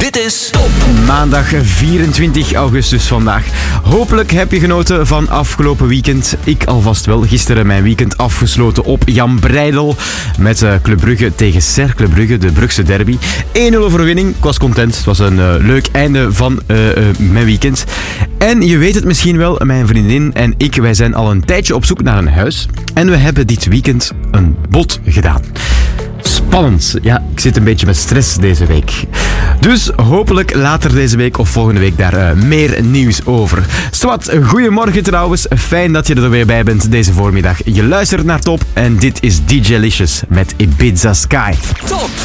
Dit is Top. Maandag 24 augustus vandaag. Hopelijk heb je genoten van afgelopen weekend. Ik alvast wel. Gisteren mijn weekend afgesloten op Jan Breidel. Met Club Brugge tegen Cercle Brugge, de Brugse derby. 1-0 overwinning. Ik was content. Het was een leuk einde van mijn weekend. En je weet het misschien wel, mijn vriendin en ik, wij zijn al een tijdje op zoek naar een huis. En we hebben dit weekend een bod gedaan. Spannend. Ja, ik zit een beetje met stress deze week. Dus hopelijk later deze week of volgende week daar meer nieuws over. Swat, goedemorgen trouwens. Fijn dat je er weer bij bent deze voormiddag. Je luistert naar Top en dit is DJ Licious met Ibiza Sky. Top